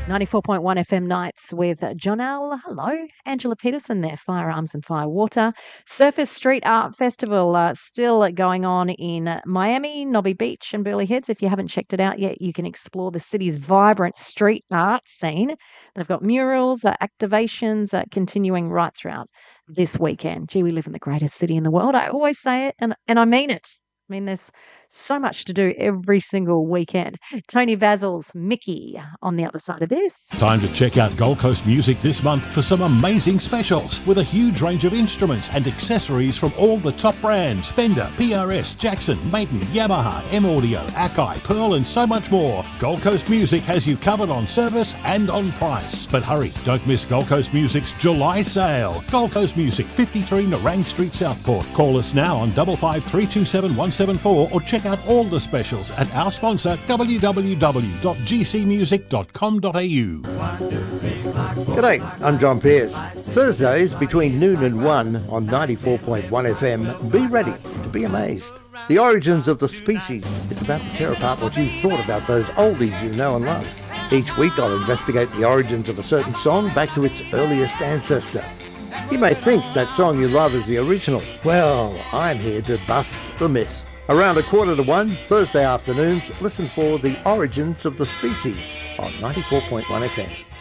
94.1 FM nights with John L. Hello. Angela Peterson there, Firearms and Firewater. Surface Street Art Festival still going on in Miami, Nobby Beach and Burleigh Heads. If you haven't checked it out yet, you can explore the city's vibrant street art scene. They've got murals, activations continuing right throughout this weekend. Gee, we live in the greatest city in the world. I always say it, and I mean it. I mean, there's so much to do every single weekend. Tony Vazel's Mickey on the other side of this. Time to check out Gold Coast Music this month for some amazing specials with a huge range of instruments and accessories from all the top brands: Fender, PRS, Jackson, Maiden, Yamaha, M-Audio, Akai, Pearl and so much more. Gold Coast Music has you covered on service and on price. But hurry, don't miss Gold Coast Music's July sale. Gold Coast Music, 53 Nerang Street, Southport. Call us now on 55 or check out all the specials at our sponsor www.gcmusic.com.au. G'day, I'm John Pearce. Thursdays between noon and 1 on 94.1 FM. Be ready to be amazed. The Origins of the Species. It's about to tear apart what you thought about those oldies you know and love. Each week I'll investigate the origins of a certain song back to its earliest ancestor. You may think that song you love is the original. Well, I'm here to bust the myth. Around 1:45, Thursday afternoons, listen for The Origins of the Species on 94.1 FM.